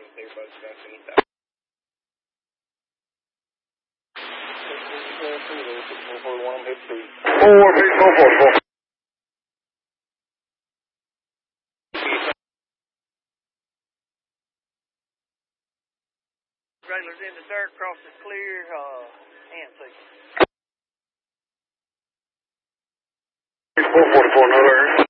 Trailers in the dirt, cross is clear, and please. 444, another.